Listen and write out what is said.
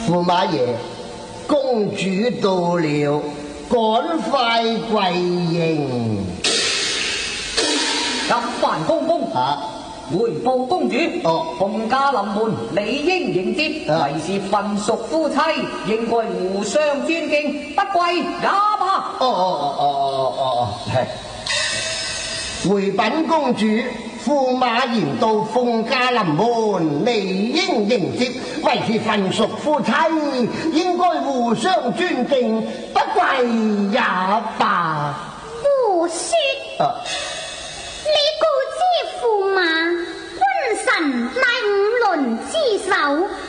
驸马爷，公主到了，赶快跪迎。 入凡公公啊！ 回报公主，奉驾临門，理應迎接，為是份屬夫妻，應該互相尊敬，不跪也罷。 係。回禀公主，驸馬言到奉駕臨門，理應迎接，為是份屬夫妻，應該互相尊敬，不跪也罷。 胡說！你告知驸馬，君臣乃5倫之首。